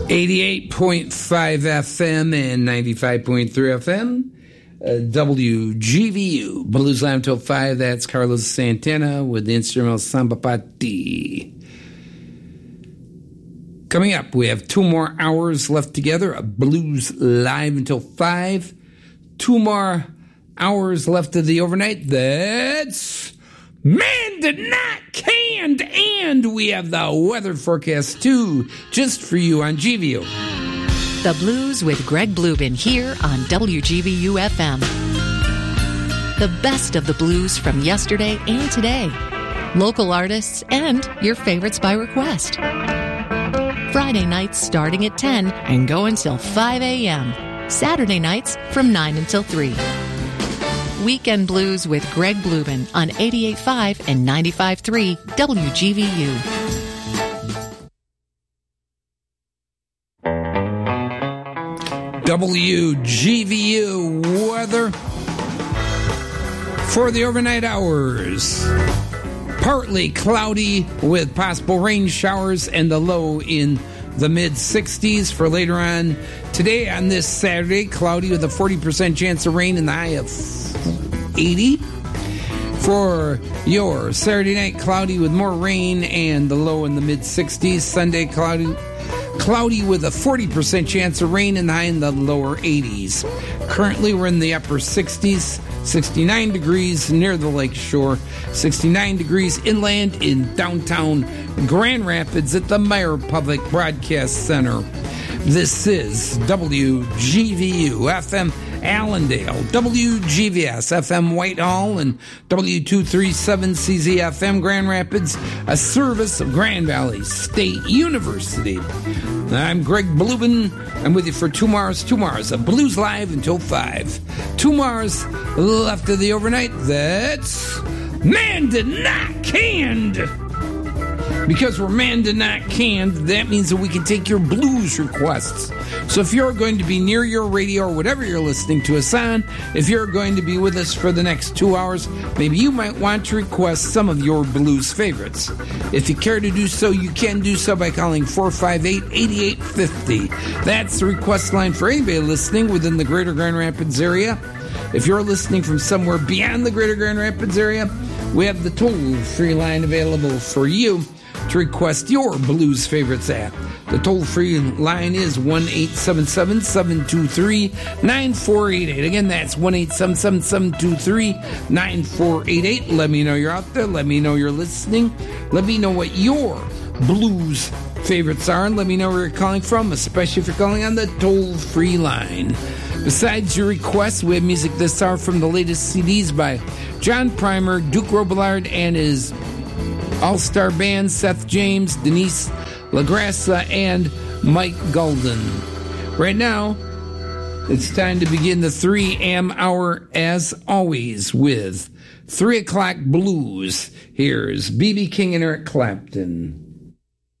88.5 FM and 95.3 FM. WGVU. Blues Live until 5. That's Carlos Santana with the instrumental Samba Pati. Coming up, we have 2 more hours left together of Blues Live until 5. 2 more hours left of the overnight. That's Man Did Not Canned. And we have the weather forecast, too, just for you on GVU. The Blues with Greg Blubin here on WGVU FM. The best of the blues from yesterday and today. Local artists and your favorites by request. Friday nights starting at 10 and go until 5 a.m. Saturday nights from 9 until 3. Weekend Blues with Greg Blubin on 88.5 and 95.3 WGVU. WGVU weather for the overnight hours. Partly cloudy with possible rain showers and the low in the mid-60s for later on today. On this Saturday, cloudy with a 40% chance of rain and the high of 80. For your Saturday night, cloudy with more rain and the low in the mid-60s. Sunday, cloudy with a 40% chance of rain and the high in the lower 80s. Currently, we're in the upper 60s, 69 degrees near the lake shore, 69 degrees inland in downtown Grand Rapids at the Meyer Public Broadcast Center. This is WGVU FM Allendale, WGVS FM Whitehall, and W237CZ FM Grand Rapids, a service of Grand Valley State University. I'm Greg Blubin. I'm with you for 2 hours of Blues Live until 5. 2 hours left of the overnight. That's Man Did Not Canned. Because we're Man Did Not Canned, that means that we can take your blues requests. So if you're going to be near your radio or whatever you're listening to us on, if you're going to be with us for the next 2 hours, maybe you might want to request some of your blues favorites. If you care to do so, you can do so by calling 458-8850. That's the request line for anybody listening within the greater Grand Rapids area. If you're listening from somewhere beyond the greater Grand Rapids area, we have the toll-free line available for you to request your blues favorites at. The toll-free line is 1-877-723-9488. Again, that's 1-877-723-9488. Let me know you're out there. Let me know you're listening. Let me know what your blues favorites are, and let me know where you're calling from, especially if you're calling on the toll-free line. Besides your requests, we have music this hour from the latest CDs by John Primer, Duke Robillard, and his all-star band, Seth James, Denise LaGrassa, and Mike Golden. Right now, it's time to begin the 3 a.m. hour, as always, with 3 o'clock blues. Here's B.B. King and Eric Clapton.